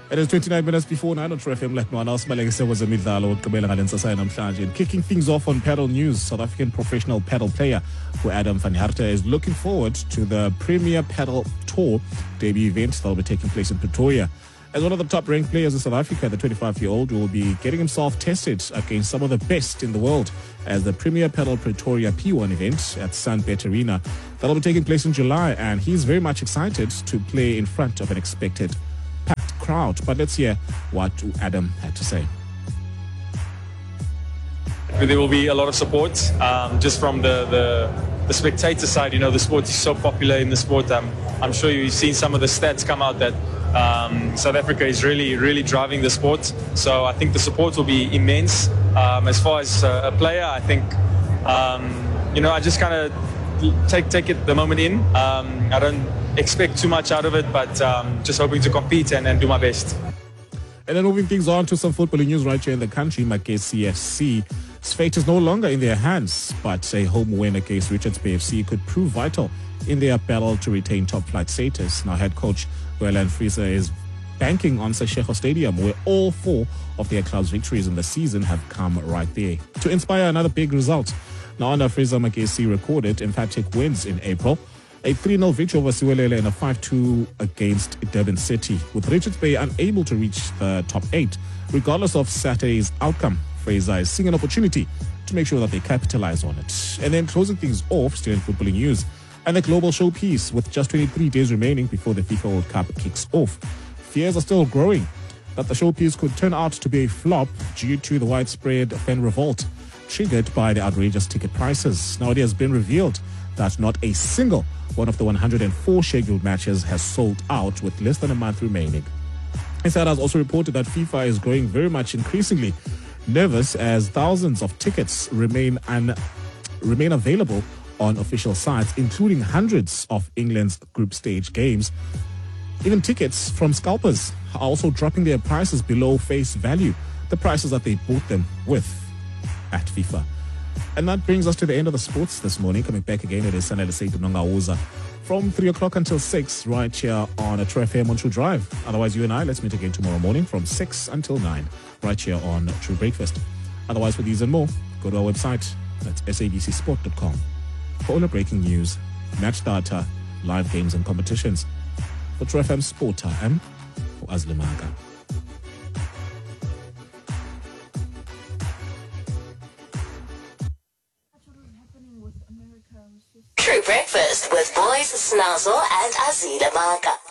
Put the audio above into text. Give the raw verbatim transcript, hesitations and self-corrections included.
It is twenty-nine minutes before nine on True F M. Like no one else, Malekise was a midlalo and kicking things off on Paddle News. South African professional paddle player who Adam van Harte is looking forward to the Premier Paddle Tour debut event that will be taking place in Pretoria. As one of the top-ranked players in South Africa, the twenty-five-year-old will be getting himself tested against some of the best in the world as the Premier Paddle Pretoria P one event at Sunbet Arena. That will be taking place in July, and he's very much excited to play in front of an expected packed crowd. But let's hear what Adam had to say. There will be a lot of support um, just from the, the, the spectator side. You know, the sport is so popular in the sport. Um, I'm sure you've seen some of the stats come out that um, South Africa is really, really driving the sport. So I think the support will be immense. Um, as far as uh, a player, I think, um, you know, I just kind of take take it the moment in. Um, I don't expect too much out of it, but um, just hoping to compete and, and do my best. And then moving things on to some footballing news right here in the country, Makesi F C's fate is no longer in their hands, but a home win against Richards Bay F C could prove vital in their battle to retain top flight status. Now, head coach Wieland Fraser is banking on Seshego Stadium, where all four of their club's victories in the season have come right there to inspire another big result. Now, under Fraser, Makesi recorded emphatic wins in April. A three nil victory over Siwelele and a five two against Durban City, with Richards Bay unable to reach the top eight. Regardless of Saturday's outcome, Fraser is seeing an opportunity to make sure that they capitalize on it. And then closing things off, still in footballing news, and the global showpiece with just twenty-three days remaining before the FIFA World Cup kicks off. Fears are still growing that the showpiece could turn out to be a flop due to the widespread fan revolt triggered by the outrageous ticket prices. Now, it has been revealed that not a single one of the one hundred four scheduled matches has sold out with less than a month remaining. Insiders also reported that FIFA is growing very much increasingly nervous as thousands of tickets remain un- remain available on official sites, including hundreds of England's group stage games. Even tickets from scalpers are also dropping their prices below face value, the prices that they bought them with at FIFA. And that brings us to the end of the sports this morning. Coming back again, it is Sunday Nongauza from three o'clock until six right here on a True F M on True Drive. Otherwise, you and I, let's meet again tomorrow morning from six until nine right here on True Breakfast. Otherwise, for these and more, go to our website. That's S A B C sport dot com for all the breaking news, match data, live games and competitions. For True F M Sport Time, Azlimaga. True Breakfast with Boys Snazzle and Azila Maga.